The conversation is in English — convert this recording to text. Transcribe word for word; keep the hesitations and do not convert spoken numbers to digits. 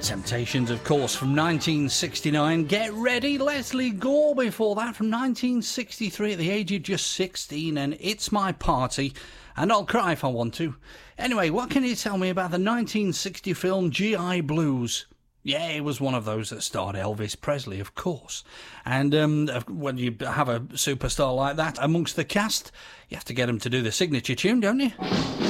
Temptations, of course, from nineteen sixty-nine. Get Ready, Leslie Gore before that from nineteen sixty-three at the age of just sixteen, and It's My Party, and I'll Cry If I Want To. Anyway, what can you tell me about the nineteen sixty film G I Blues? Yeah, it was one of those that starred Elvis Presley, of course. And um, when you have a superstar like that amongst the cast, you have to get him to do the signature tune, don't you?